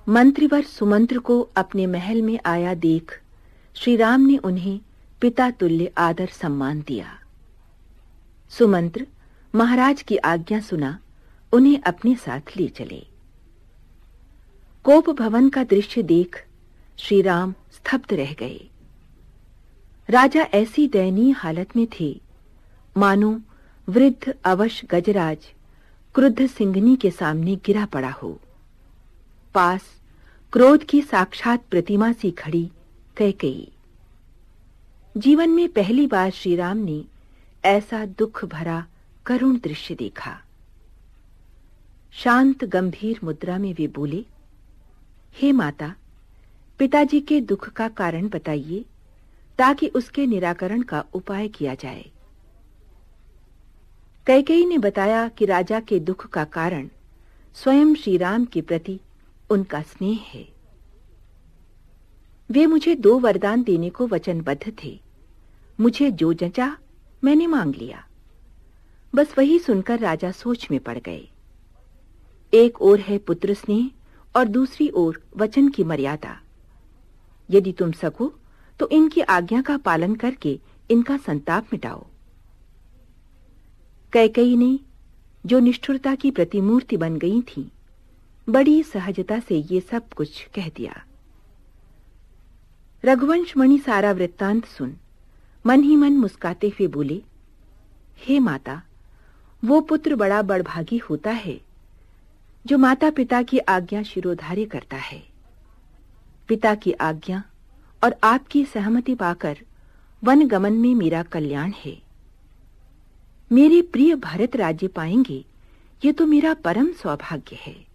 मंत्रीवर सुमंत्र को अपने महल में आया देख श्री राम ने उन्हें पिता तुल्य आदर सम्मान दिया। सुमंत्र महाराज की आज्ञा सुना उन्हें अपने साथ ले चले। कोप भवन का दृश्य देख श्री राम स्तब्ध रह गए। राजा ऐसी दयनीय हालत में थे मानो वृद्ध अवश गजराज क्रुद्ध सिंहनी के सामने गिरा पड़ा हो। पास क्रोध की साक्षात प्रतिमा सी खड़ी कैकेयी। जीवन में पहली बार श्री राम ने ऐसा दुख भरा करुण दृश्य देखा। शांत गंभीर मुद्रा में वे बोले, हे माता, पिताजी के दुख का कारण बताइए ताकि उसके निराकरण का उपाय किया जाए। कैकेयी ने बताया कि राजा के दुख का कारण स्वयं श्री राम के प्रति उनका स्नेह है। वे मुझे 2 वरदान देने को वचनबद्ध थे। मुझे जो जचा मैंने मांग लिया। बस वही सुनकर राजा सोच में पड़ गए। एक ओर है पुत्र स्नेह और दूसरी ओर वचन की मर्यादा। यदि तुम सको तो इनकी आज्ञा का पालन करके इनका संताप मिटाओ। कैकेयी ने, जो निष्ठुरता की प्रतिमूर्ति बन गई थी, बड़ी सहजता से ये सब कुछ कह दिया। रघुवंश मणि सारा वृत्तांत सुन मन ही मन मुस्काते हुए बोले, हे माता, वो पुत्र बड़ा बड़भागी होता है जो माता पिता की आज्ञा शिरोधार्य करता है। पिता की आज्ञा और आपकी सहमति पाकर वन गमन में मेरा कल्याण है। मेरे प्रिय भरत राज्य पाएंगे, ये तो मेरा परम सौभाग्य है।